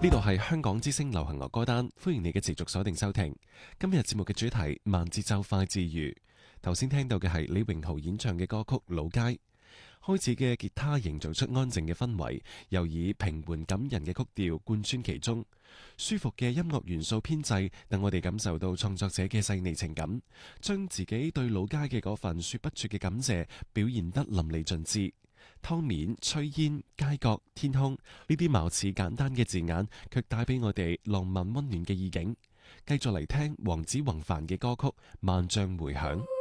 呢度係香港之聲流行樂歌單，歡迎你嘅持續鎖定收聽。今日節目嘅主題慢節奏快治癒。頭先聽到嘅係李榮豪演唱嘅歌曲《老街》。開始嘅吉他營造出安靜嘅氛圍，又以平緩感人嘅曲調貫穿其中。舒服嘅音樂元素編製，等我哋感受到創作者嘅細膩情感，將自己對老街嘅嗰份說不出嘅感謝表現得淋漓盡致。湯面、炊煙、街角、天空，呢啲貌似簡單嘅字眼，卻帶俾我哋浪漫溫暖嘅意境。繼續嚟聽黃子弘範嘅歌曲《萬象迴響》。